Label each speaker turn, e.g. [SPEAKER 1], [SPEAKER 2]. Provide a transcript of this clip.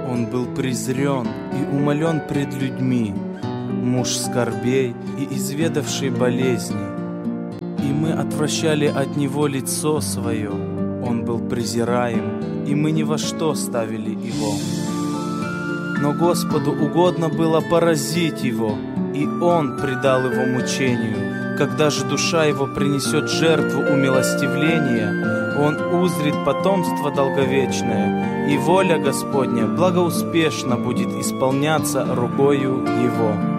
[SPEAKER 1] Он был презрен и умолен пред людьми, муж скорбей и изведавший болезни. И мы отвращали от него лицо свое, он был презираем, и мы ни во что ставили его. Но Господу угодно было поразить его, и он предал его мучению. Когда же душа его принесет жертву умилостивления, он узрит потомство долговечное, и воля Господня благоуспешно будет исполняться рукою его.